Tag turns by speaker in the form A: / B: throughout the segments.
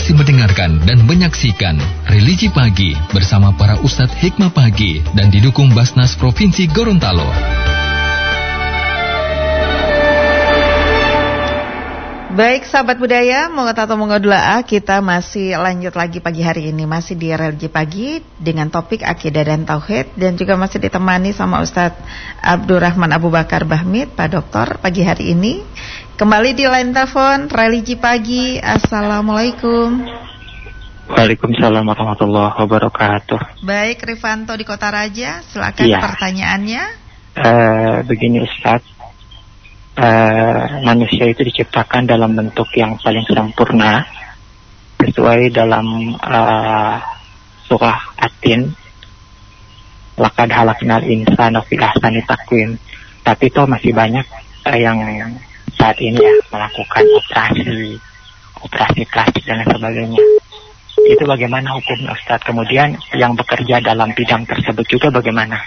A: masih mendengarkan dan menyaksikan Religi Pagi bersama para Ustadz Hikmah Pagi dan didukung Basnas Provinsi Gorontalo.
B: Baik sahabat budaya, Moga Dula'a, kita masih lanjut lagi pagi hari ini. Masih di Religi Pagi dengan topik Akidah dan Tauhid. Dan juga masih ditemani sama Ustadz Abdurrahman Abu Bakar Bahmid, Pak Doktor, pagi hari ini. Kembali di line telepon Religi Pagi. Assalamualaikum.
C: Waalaikumsalam warahmatullahi wabarakatuh.
B: Baik, Rifanto di Kota Raja, silakan pertanyaannya.
C: Begini Ustadz. Manusia itu diciptakan dalam bentuk yang paling sempurna sesuai dalam surah At-Tin, laqad khalaqnal insana fi ahsani taqwim. Tapi itu masih banyak yang saat ini melakukan operasi plastik dan sebagainya. Itu bagaimana hukumnya Ustaz? Kemudian yang bekerja dalam bidang tersebut juga bagaimana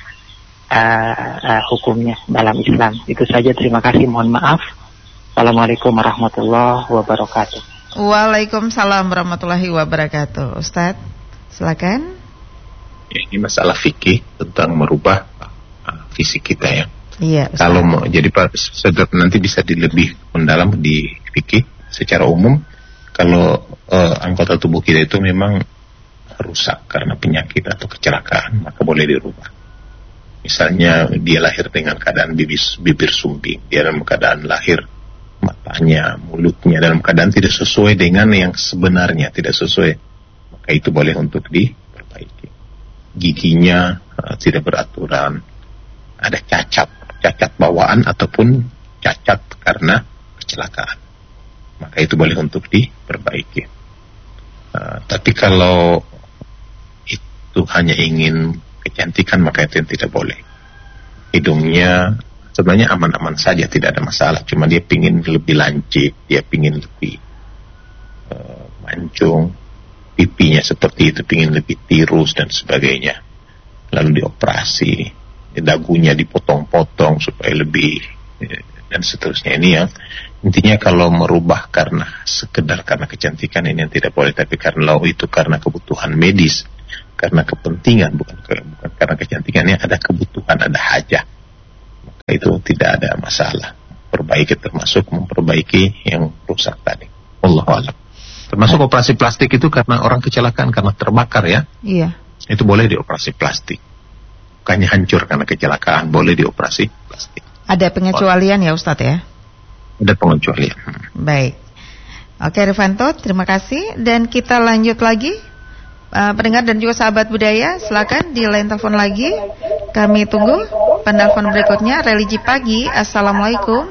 C: hukumnya dalam Islam? Itu saja, terima kasih, mohon maaf. Assalamualaikum warahmatullahi wabarakatuh.
B: Waalaikumsalam warahmatullahi wabarakatuh. Ustaz, silakan.
D: Ini masalah fikih tentang merubah fisik kita ya.
B: Iya, Ustaz. Kalau
D: mau jadi nanti bisa lebih mendalam di fikih secara umum. Kalau anggota tubuh kita itu memang rusak karena penyakit atau kecelakaan, maka boleh dirubah. Misalnya dia lahir dengan keadaan bibir sumbing, dia dalam keadaan lahir matanya, mulutnya dalam keadaan tidak sesuai dengan yang sebenarnya, tidak sesuai, maka itu boleh untuk diperbaiki. Giginya tidak beraturan, ada cacat bawaan ataupun cacat karena kecelakaan, maka itu boleh untuk diperbaiki. Tapi kalau itu hanya ingin kecantikan, maka itu yang tidak boleh. Hidungnya sebenarnya aman-aman saja, tidak ada masalah, cuma dia pingin lebih lancip, dia pingin lebih mancung, pipinya seperti itu, pingin lebih tirus dan sebagainya, lalu dioperasi, dagunya dipotong-potong supaya lebih dan seterusnya. Ini yang intinya, kalau merubah sekedar karena kecantikan, ini yang tidak boleh. Tapi karena itu karena kebutuhan medis, karena kepentingan, bukan karena kecantikannya, ada kebutuhan, ada hajat, maka itu tidak ada masalah. Perbaiki, termasuk memperbaiki yang rusak tadi. Wallahu a'lam. Termasuk operasi plastik itu karena orang kecelakaan, karena terbakar ya.
B: Iya.
D: Itu boleh dioperasi plastik. Bukannya hancur karena kecelakaan, boleh dioperasi plastik.
B: Ada pengecualian ya Ustadz ya?
D: Ada pengecualian.
B: Baik. Oke Rifanto, terima kasih. Dan kita lanjut lagi. Pendengar dan juga sahabat budaya, silakan di line telepon lagi. Kami tunggu penelpon berikutnya. Religi Pagi. Assalamualaikum.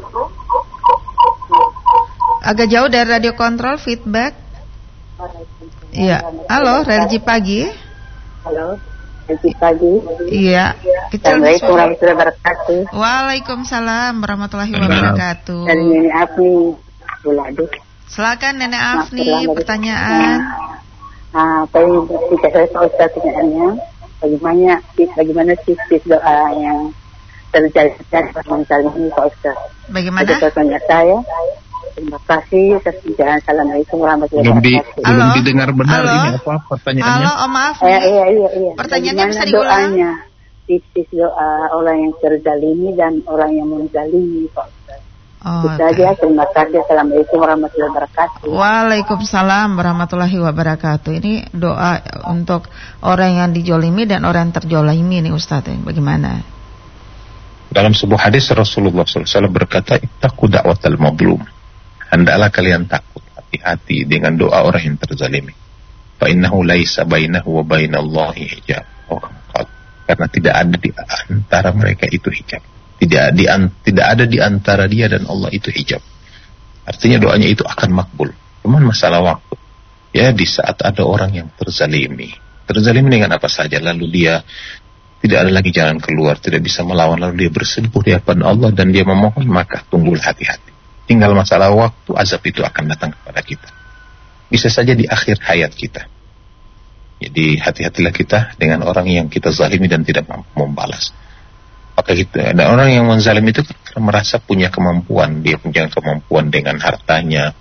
B: Agak jauh dari radio kontrol, feedback. Iya. Halo, Religi Pagi.
E: Halo, Religi Pagi.
B: Iya.
E: Assalamualaikum warahmatullahi wabarakatuh.
B: Waalaikumsalam warahmatullahi wabarakatuh.
E: Dari Nenek Afni.
B: Silakan Nenek Afni, pertanyaan.
E: Apa yang jika saya tahu pertanyaannya, bagaimana sih doa yang terjadi ini Pak Ustaz?
B: Bagaimana?
E: Itu pertanyaan saya. Terima kasih atas penjelasan. Assalamualaikum warahmatullahi wabarakatuh.
D: Belum didengar benar. Halo? Ini apa pertanyaannya?
B: Halo, maaf.
E: Iya.
B: Pertanyaannya bisa diulang?
E: Doanya, tips doa orang yang terzalimi dan orang yang menzalimi Pak Ustaz. Itu saja, terima kasih. Assalamualaikum warahmatullahi wabarakatuh.
B: Waalaikumsalam warahmatullahi wabarakatuh. Ini doa untuk orang yang dijolimi dan orang yang terjolimi nih Ustaz. Bagaimana?
D: Dalam sebuah hadis Rasulullah SAW berkata, ittaqu da'watal mazlum. Hendaklah kalian takut, hati-hati dengan doa orang yang terzalimi. Fa innahu laisa bainahu wa bainallahi hijab. Karena tidak ada di antara mereka itu hijab. Tidak ada di antara dia dan Allah itu hijab. Artinya doanya itu akan makbul. Cuman masalah waktu. Ya, di saat ada orang yang terzalimi dengan apa saja, lalu dia tidak ada lagi jalan keluar, tidak bisa melawan, lalu dia bersimpuh di hadapan Allah dan dia memohon, maka tunggulah hati-hati. Tinggal masalah waktu, azab itu akan datang kepada kita. Bisa saja di akhir hayat kita. Jadi hati-hatilah kita dengan orang yang kita zalimi dan tidak mampu membalas. Maka kita, ada orang yang menzalim itu merasa punya kemampuan, dia punya kemampuan dengan hartanya,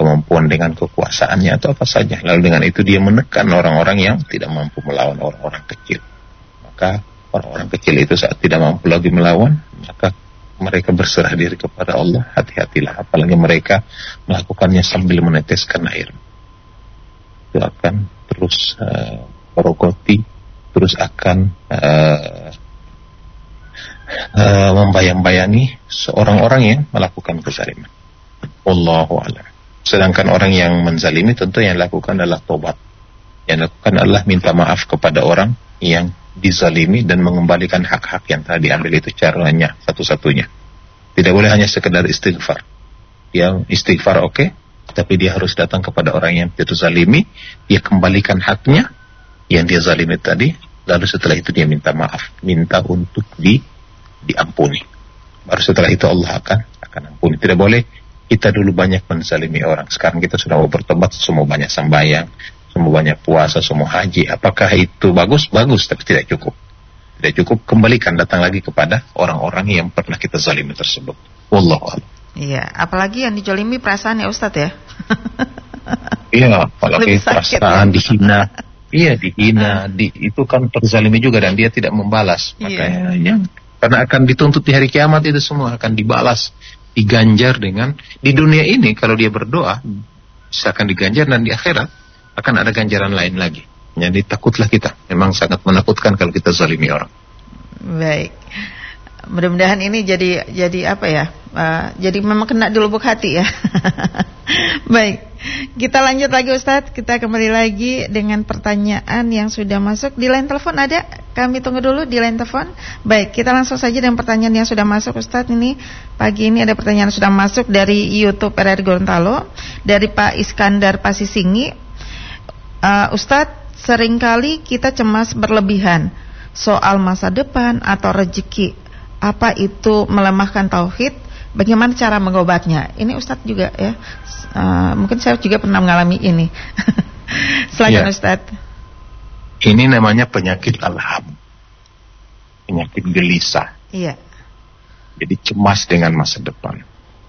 D: kemampuan, dengan kekuasaannya atau apa saja. Lalu dengan itu dia menekan orang-orang yang tidak mampu melawan orang-orang kecil. Maka orang-orang kecil itu saat tidak mampu lagi melawan, maka mereka berserah diri kepada Allah. Hati-hatilah, apalagi mereka melakukannya sambil meneteskan air. Itu akan terus merogoti, terus akan membayang-bayangi seorang orang yang melakukan kezaliman. Wallahu a'lam. Sedangkan orang yang menzalimi tentu yang lakukan adalah tobat. Yang lakukan adalah minta maaf kepada orang yang dizalimi dan mengembalikan hak-hak yang telah diambil. Itu caranya satu-satunya. Tidak boleh hanya sekedar istighfar. Yang istighfar oke, tapi dia harus datang kepada orang yang dia zalimi, dia kembalikan haknya yang dia zalimi tadi, lalu setelah itu dia minta maaf, minta untuk diampuni. Baru setelah itu Allah akan ampuni. Tidak boleh kita dulu banyak menzalimi orang, sekarang kita sudah mau bertobat, semua banyak sembahyang, semua banyak puasa, semua haji. Apakah itu bagus? Bagus, tapi tidak cukup. Tidak cukup, kembalikan, datang lagi kepada orang-orang yang pernah kita zalimi tersebut. Wallahu a'lam.
B: Iya, apalagi yang dijolimi perasaan ya Ustadz ya.
D: Iya, apalagi perasaan dihina. Iya, dihina, itu kan terzalimi juga dan dia tidak membalas. Makanya karena akan dituntut di hari kiamat, itu semua akan dibalas, diganjar dengan di dunia ini. Kalau dia berdoa akan diganjar, dan di akhirat akan ada ganjaran lain lagi. Jadi takutlah kita, memang sangat menakutkan kalau kita zalimi orang.
B: Baik, mudah-mudahan ini jadi apa ya, jadi memang kena di lubuk hati ya. Baik, kita lanjut lagi Ustadz. Kita kembali lagi dengan pertanyaan yang sudah masuk di line telepon. Ada? Kami tunggu dulu di line telepon. Baik, kita langsung saja dengan pertanyaan yang sudah masuk Ustadz. Ini pagi ini ada pertanyaan yang sudah masuk dari YouTube RRI Gorontalo, dari Pak Iskandar Pasisingi. Ustadz, seringkali kita cemas berlebihan soal masa depan atau rezeki. Apa itu melemahkan tauhid? Bagaimana cara mengobatnya? Ini Ustadz juga ya. Mungkin saya juga pernah mengalami ini. Silakan ya. Ustadz.
D: Ini namanya penyakit alham, penyakit gelisah.
B: Iya.
D: Jadi cemas dengan masa depan.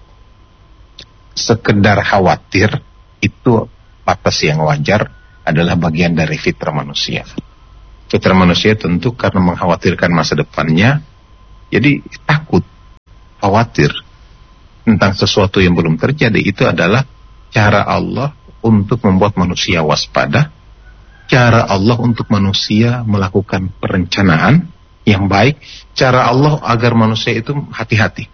D: Sekedar khawatir itu batas yang wajar, adalah bagian dari fitrah manusia. Fitrah manusia tentu karena mengkhawatirkan masa depannya, jadi takut, khawatir tentang sesuatu yang belum terjadi. Itu adalah cara Allah untuk membuat manusia waspada, cara Allah untuk manusia melakukan perencanaan yang baik, cara Allah agar manusia itu hati-hati.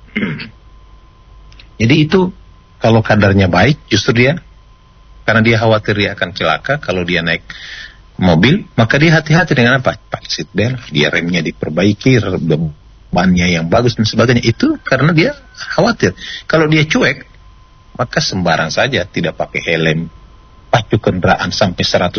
D: Jadi itu kalau kadarnya baik, justru dia, karena dia khawatir dia akan celaka kalau dia naik mobil, maka dia hati-hati dengan apa? Pakai seat belt, dia remnya diperbaiki, bannya yang bagus dan sebagainya. Itu karena dia khawatir. Kalau dia cuek, maka sembarang saja, tidak pakai helm, pacu kendaraan sampai 150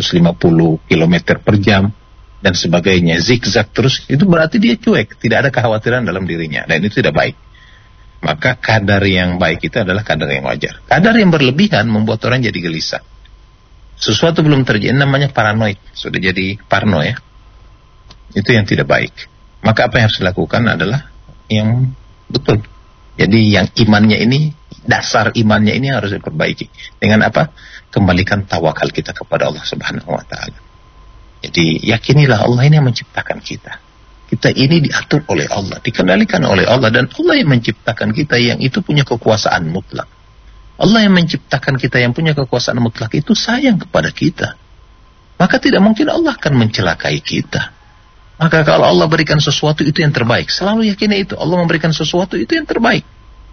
D: km per jam dan sebagainya, zigzag terus, itu berarti dia cuek, tidak ada kekhawatiran dalam dirinya, dan itu tidak baik. Maka kadar yang baik itu adalah kadar yang wajar. Kadar yang berlebihan membuat orang jadi gelisah. Sesuatu belum terjadi, namanya paranoid, sudah jadi parno ya. Itu yang tidak baik. Maka apa yang harus dilakukan adalah yang betul. Jadi yang imannya ini, dasar imannya ini harus diperbaiki. Dengan apa? Kembalikan tawakal kita kepada Allah Subhanahu wa ta'ala. Jadi yakinilah Allah ini yang menciptakan kita. Kita ini diatur oleh Allah, dikendalikan oleh Allah, dan Allah yang menciptakan kita yang itu punya kekuasaan mutlak. Allah yang menciptakan kita yang punya kekuasaan mutlak itu sayang kepada kita. Maka tidak mungkin Allah akan mencelakai kita. Maka kalau Allah berikan sesuatu itu yang terbaik, selalu yakini itu. Allah memberikan sesuatu itu yang terbaik.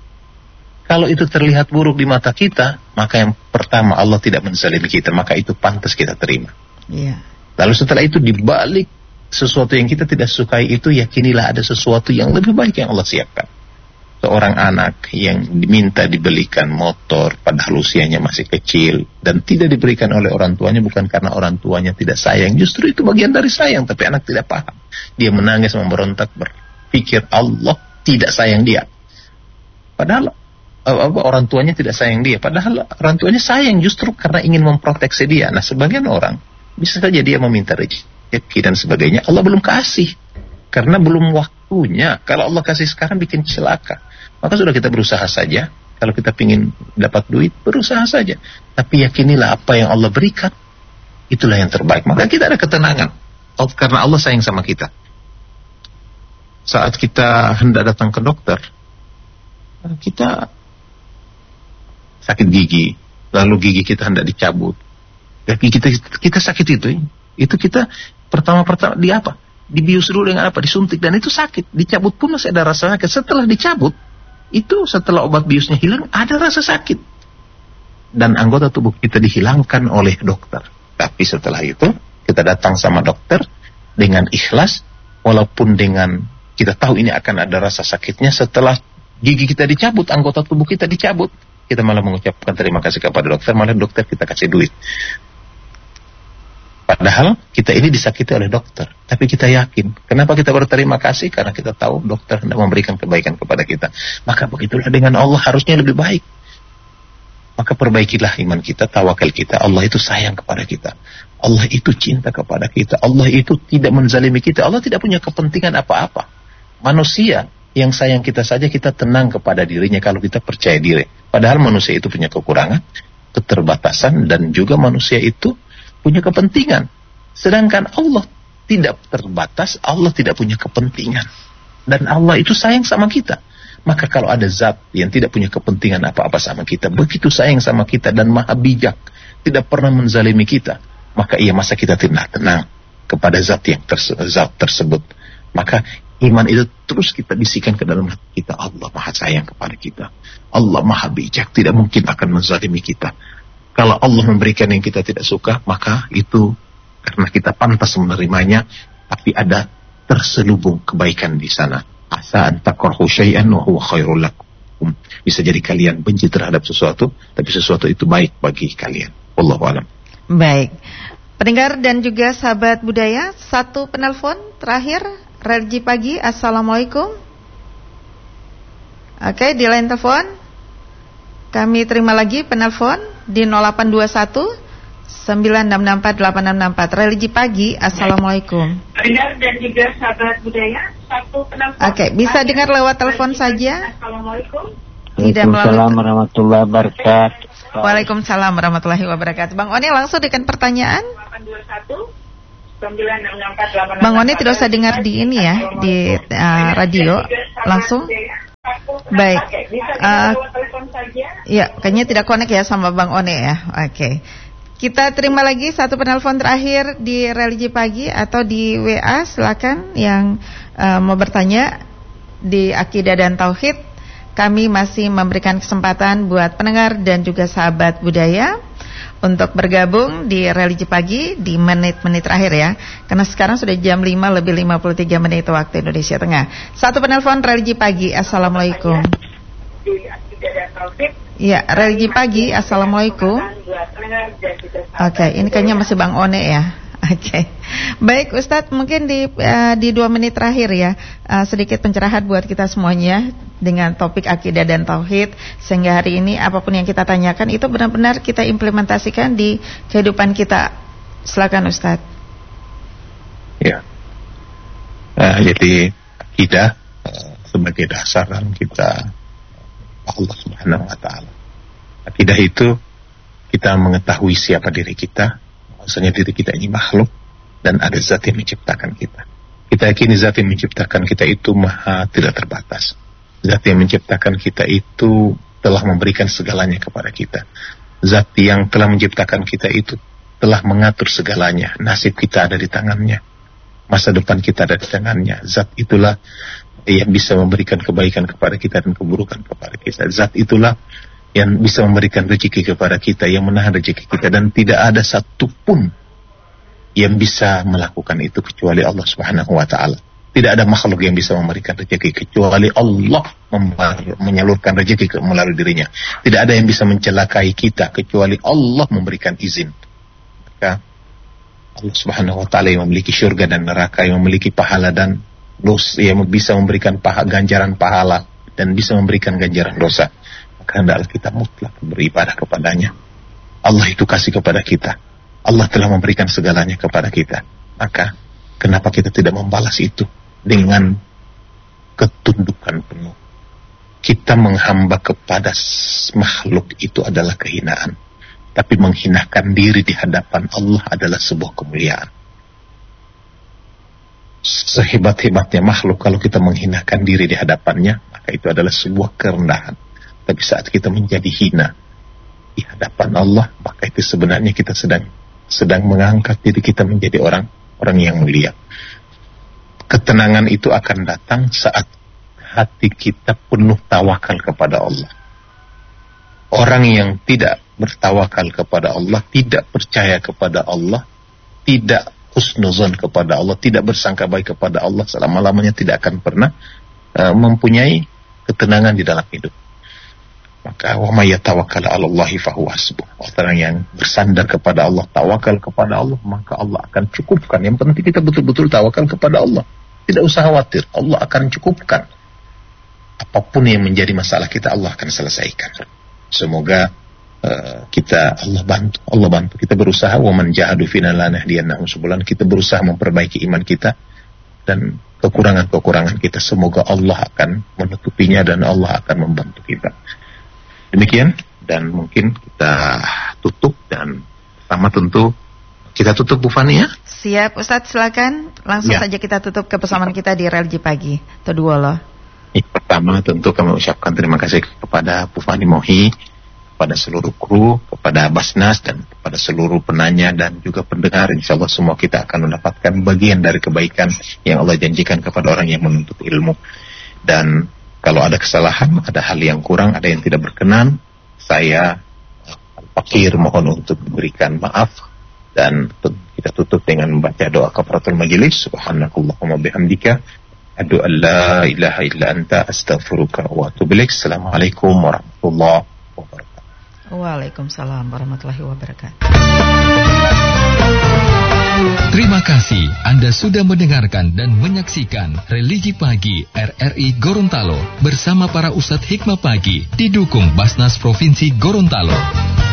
D: Kalau itu terlihat buruk di mata kita, maka yang pertama Allah tidak menzalimi kita, maka itu pantas kita terima.
B: Iya.
D: Lalu setelah itu dibalik sesuatu yang kita tidak sukai itu, yakinilah ada sesuatu yang lebih baik yang Allah siapkan. Seorang anak yang diminta dibelikan motor padahal usianya masih kecil dan tidak diberikan oleh orang tuanya, bukan karena orang tuanya tidak sayang, justru itu bagian dari sayang, tapi anak tidak paham. Dia menangis, memberontak, berpikir Allah tidak sayang dia. Padahal orang tuanya tidak sayang dia, padahal orang tuanya sayang justru karena ingin memproteksi dia. Nah, sebagian orang bisa saja dia meminta rezeki dan sebagainya, Allah belum kasih karena belum waktunya. Kalau Allah kasih sekarang bikin celaka. Maka sudah kita berusaha saja Kalau kita ingin dapat duit, berusaha saja. Tapi yakinilah apa yang Allah berikan, itulah yang terbaik. Maka kita ada ketenangan. Karena Allah sayang sama kita. Saat kita hendak datang ke dokter, kita sakit gigi, lalu gigi kita hendak dicabut. Gigi kita sakit itu kita pertama di apa? Dibius dulu dengan apa? Disuntik, dan itu sakit. Dicabut pun masih ada rasa sakit. Setelah dicabut, itu setelah obat biusnya hilang, ada rasa sakit. Dan anggota tubuh kita dihilangkan oleh dokter. Tapi setelah itu, kita datang sama dokter dengan ikhlas, walaupun dengan kita tahu ini akan ada rasa sakitnya. Setelah gigi kita dicabut, anggota tubuh kita dicabut, kita malah mengucapkan terima kasih kepada dokter, malah dokter kita kasih duit. Padahal kita ini disakiti oleh dokter, tapi kita yakin. Kenapa kita berterima kasih? Karena kita tahu dokter hendak memberikan kebaikan kepada kita. Maka begitulah dengan Allah, harusnya lebih baik. Maka perbaikilah iman kita, tawakal kita. Allah itu sayang kepada kita. Allah itu cinta kepada kita. Allah itu tidak menzalimi kita. Allah tidak punya kepentingan apa-apa. Manusia yang sayang kita saja, kita tenang kepada dirinya kalau kita percaya diri. Padahal manusia itu punya kekurangan, keterbatasan, dan juga manusia itu punya kepentingan. Sedangkan Allah tidak terbatas, Allah tidak punya kepentingan. Dan Allah itu sayang sama kita. Maka kalau ada zat yang tidak punya kepentingan apa-apa sama kita, begitu sayang sama kita dan maha bijak, tidak pernah menzalimi kita, maka masa kita tenang kepada zat tersebut. Maka iman itu terus kita bisikan ke dalam hati kita, Allah maha sayang kepada kita. Allah maha bijak, tidak mungkin akan menzalimi kita. Kalau Allah memberikan yang kita tidak suka, maka itu karena kita pantas menerimanya, tapi ada terselubung kebaikan di sana. Asa an takrahu syai'an wa huwa khairul lakum. Bisa jadi kalian benci terhadap sesuatu, tapi sesuatu itu baik bagi kalian. Wallahu a'lam.
B: Baik. Pendengar dan juga sahabat budaya, satu penelpon terakhir, Relgi Pagi. Assalamualaikum. Oke, di line telepon kami terima lagi penelpon di 0821 9664 Religi Pagi. Assalamualaikum.
F: Pendengar dan juga sahabat budaya, satu penelpon.
B: Oke, bisa dengar lewat telepon saja.
F: Assalamualaikum.
C: Waalaikumsalam warahmatullahi wabarakatuh.
B: Waalaikumsalam warahmatullahi wabarakatuh. Bang Oni langsung dengan pertanyaan.
F: 821
B: Bang Oni tidak usah dengar di ini ya, di radio langsung. Baik. Ya, kayaknya tidak connect ya sama Bang One ya. Oke. Kita terima lagi satu penelpon terakhir di Religi Pagi atau di WA, silakan yang mau bertanya di Akidah dan Tauhid. Kami masih memberikan kesempatan buat pendengar dan juga sahabat budaya untuk bergabung di Religi Pagi di menit-menit terakhir ya. Karena sekarang sudah jam 5:53 waktu Indonesia Tengah. Satu penelpon Religi Pagi. Assalamualaikum. Ya, Religi Pagi. Assalamualaikum. Oke, ini kayaknya masih Bang One ya. Oke. Baik Ustadz, mungkin di 2 menit terakhir ya, sedikit pencerahan buat kita semuanya dengan topik akidah dan tauhid, sehingga hari ini apapun yang kita tanyakan itu benar-benar kita implementasikan di kehidupan kita. Silakan Ustadz.
D: Ya. Jadi akidah sebagai dasar dalam kita Allah Subhanahu wa taala. Akidah itu kita mengetahui siapa diri kita. Maksudnya diri kita ini makhluk dan ada zat yang menciptakan kita. Kita yakini zat yang menciptakan kita itu maha tidak terbatas. Zat yang menciptakan kita itu telah memberikan segalanya kepada kita. Zat yang telah menciptakan kita itu telah mengatur segalanya. Nasib kita ada di tangannya. Masa depan kita ada di tangannya. Zat itulah yang bisa memberikan kebaikan kepada kita dan keburukan kepada kita. Zat itulah yang bisa memberikan rezeki kepada kita, yang menahan rezeki kita, dan tidak ada satupun yang bisa melakukan itu kecuali Allah Subhanahu wa taala. Tidak ada makhluk yang bisa memberikan rezeki kecuali Allah menyalurkan rezeki melalui dirinya. Tidak ada yang bisa mencelakai kita kecuali Allah memberikan izin. Maka Allah Subhanahu wa taala yang memiliki syurga dan neraka, yang memiliki pahala dan dosa, yang bisa memberikan ganjaran pahala dan bisa memberikan ganjaran dosa. Maka hendaklah kita mutlak beribadah kepadanya. Allah itu kasih kepada kita. Allah telah memberikan segalanya kepada kita. Maka kenapa kita tidak membalas itu dengan ketundukan penuh, kita menghamba kepada makhluk itu adalah kehinaan. Tapi menghinakan diri di hadapan Allah adalah sebuah kemuliaan. Sehebat-hebatnya makhluk, kalau kita menghinakan diri di hadapannya, maka itu adalah sebuah kerendahan. Tapi saat kita menjadi hina di hadapan Allah, maka itu sebenarnya kita sedang mengangkat diri kita menjadi orang yang mulia. Ketenangan itu akan datang saat hati kita penuh tawakal kepada Allah. Orang yang tidak bertawakal kepada Allah, tidak percaya kepada Allah, tidak husnuzon kepada Allah, tidak bersangka baik kepada Allah, selama-lamanya tidak akan pernah mempunyai ketenangan di dalam hidup. Maka wa may yatawakkal 'ala Allahi fahuwa hasbuh. Orang yang bersandar kepada Allah, tawakal kepada Allah, maka Allah akan cukupkan. Yang penting kita betul-betul tawakal kepada Allah. Tidak usah khawatir, Allah akan cukupkan. Apapun yang menjadi masalah kita, Allah akan selesaikan. Semoga Allah bantu kita berusaha. Wa man jahadu fina lanahdiyannahum subulan. Kita berusaha memperbaiki iman kita dan kekurangan-kekurangan kita. Semoga Allah akan menutupinya dan Allah akan membantu kita. Demikian, dan mungkin kita tutup, dan pertama tentu kita tutup Bu Fani ya.
B: Siap Ustadz, silakan langsung saja kita tutup kebersamaan kita di Religi Pagi. Kedua loh.
D: Pertama tentu kami ucapkan terima kasih kepada Bu Fani Mohi, kepada seluruh kru, kepada Basnas, dan kepada seluruh penanya dan juga pendengar. InsyaAllah semua kita akan mendapatkan bagian dari kebaikan yang Allah janjikan kepada orang yang menuntut ilmu. Dan kalau ada kesalahan, ada hal yang kurang, ada yang tidak berkenan, saya fakir mohon untuk memberikan maaf. Dan kita tutup dengan membaca doa kafaratul majelis. Subhanakallahumma bihamdika asyhadu an la ilaha illa anta astaghfiruka wa atubu ilaik. Assalamualaikum warahmatullahi wabarakatuh.
B: Waalaikumsalam warahmatullahi wabarakatuh.
A: Terima kasih Anda sudah mendengarkan dan menyaksikan Religi Pagi RRI Gorontalo bersama para Ustadz Hikmah Pagi didukung Basnas Provinsi Gorontalo.